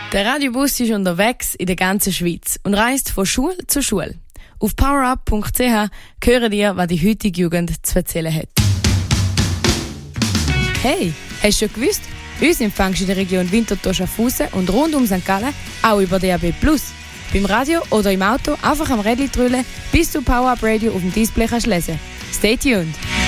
Der Radiobus ist unterwegs in der ganzen Schweiz und reist von Schule zu Schule. Auf powerup.ch hören ihr, was die heutige Jugend zu erzählen hat. Hey, hast du schon gewusst? Uns empfängst du in der Region Winterthur-Schaffhausen und rund um St. Gallen auch über DAB+. Beim Radio oder im Auto einfach am Rädchen drüllen, bis du Power Up Radio auf dem Display kannst lesen. Stay tuned!